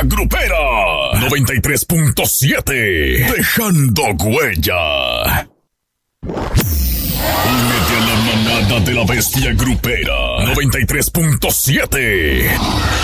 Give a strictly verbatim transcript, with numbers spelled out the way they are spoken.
Grupera noventa y tres punto siete. Dejando huella. Únete a la manada de la bestia grupera noventa y tres punto siete.